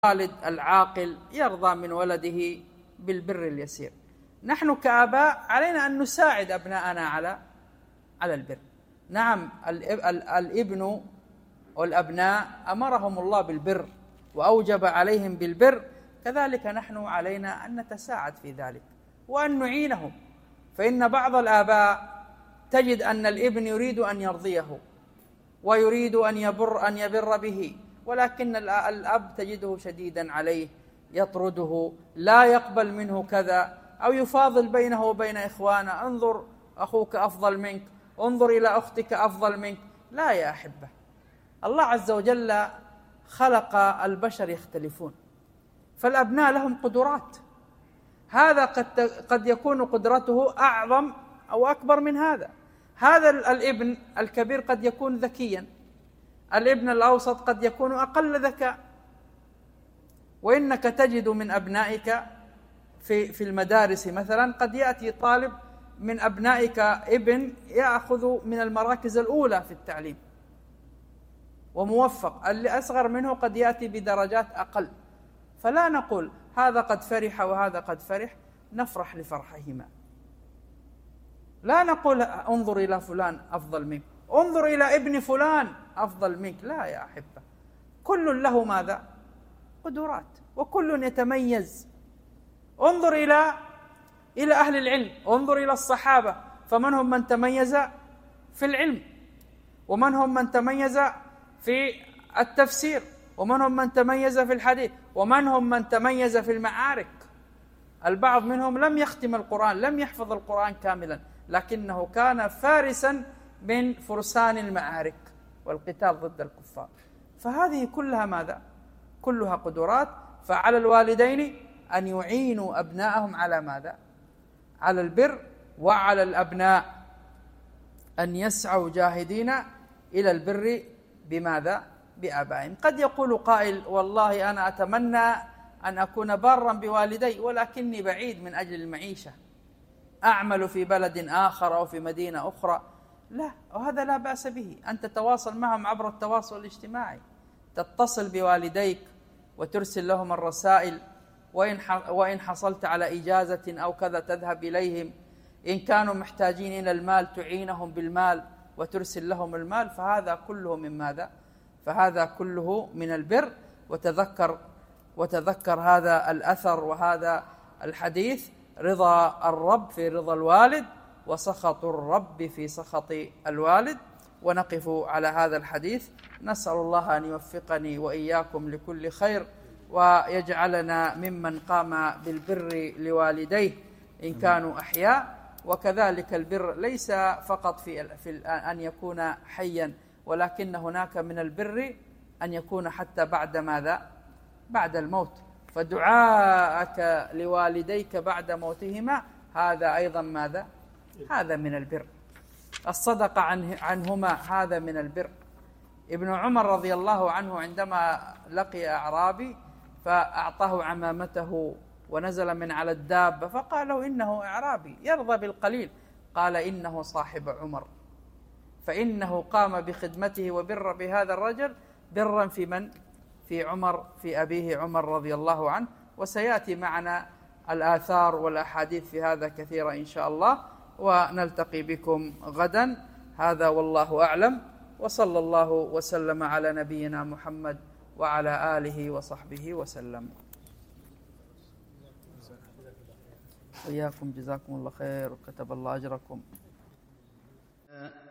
الوالد العاقل يرضى من ولده بالبر اليسير. نحن كآباء علينا أن نساعد أبناءنا على البر. نعم، الابن والأبناء أمرهم الله بالبر وأوجب عليهم بالبر، كذلك نحن علينا أن نتساعد في ذلك وأن نعينهم. فإن بعض الآباء تجد أن الابن يريد أن يرضيه ويريد أن يبر به، ولكن الأب تجده شديدا عليه، يطرده، لا يقبل منه كذا، أو يفاضل بينه وبين إخوانه: انظر أخوك أفضل منك، انظر إلى أختك أفضل منك. لا يا أحبة، الله عز وجل خلق البشر يختلفون، فالأبناء لهم قدرات، هذا قد يكون قدرته أعظم أو أكبر من هذا الابن الكبير قد يكون ذكيا، الابن الأوسط قد يكون أقل ذكاء. وإنك تجد من أبنائك في المدارس مثلا قد يأتي طالب من أبنائك ابن يأخذ من المراكز الأولى في التعليم وموفق، اللي أصغر منه قد يأتي بدرجات أقل. فلا نقول هذا قد فرح وهذا قد فرح، نفرح لفرحهما. لا نقول انظر إلى فلان أفضل منك، انظر إلى ابن فلان أفضل منك. لا يا أحبة، كل له ماذا؟ قدرات، وكل يتميز. انظر إلى أهل العلم، انظر إلى الصحابة، فمنهم من تميز في العلم، ومنهم من تميز في التفسير، ومنهم من تميز في الحديث، ومنهم من تميز في المعارك. البعض منهم لم يختم القرآن، لم يحفظ القرآن كاملا، لكنه كان فارسا من فرسان المعارك والقتال ضد الكفار. فهذه كلها ماذا؟ كلها قدرات. فعلى الوالدين أن يعينوا أبناءهم على ماذا؟ على البر. وعلى الأبناء أن يسعوا جاهدين إلى البر بماذا؟ بآبائهم. قد يقول قائل: والله أنا أتمنى أن أكون بارا بوالدي، ولكني بعيد من أجل المعيشة، أعمل في بلد آخر أو في مدينة أخرى. لا، وهذا لا بأس به، أن تتواصل معهم عبر التواصل الاجتماعي، تتصل بوالديك وترسل لهم الرسائل، وإن حصلت على إجازة أو كذا تذهب إليهم، إن كانوا محتاجين إلى المال تعينهم بالمال وترسل لهم المال. فهذا كله من ماذا؟ فهذا كله من البر. وتذكر هذا الأثر وهذا الحديث: رضا الرب في رضا الوالد، وسخط الرب في سخط الوالد. ونقف على هذا الحديث. نسأل الله أن يوفقني وإياكم لكل خير، ويجعلنا ممن قام بالبر لوالديه إن كانوا أحياء. وكذلك البر ليس فقط في أن يكون حيا، ولكن هناك من البر أن يكون حتى بعد ماذا؟ بعد الموت. فدعاءك لوالديك بعد موتهما هذا أيضا ماذا؟ هذا من البر. الصدقة عنهما هذا من البر. ابن عمر رضي الله عنه عندما لقي أعرابي فأعطاه عمامته ونزل من على الدابة، فقال له: إنه أعرابي يرضى بالقليل. قال: إنه صاحب عمر، فإنه قام بخدمته وبر بهذا الرجل برا في من؟ في عمر، في أبيه عمر رضي الله عنه. وسيأتي معنا الآثار والأحاديث في هذا كثيرة إن شاء الله. ونلتقي بكم غدا. هذا والله أعلم، وصلى الله وسلم على نبينا محمد وعلى آله وصحبه وسلم. وإياكم، جزاكم الله خير وكتب الله أجركم.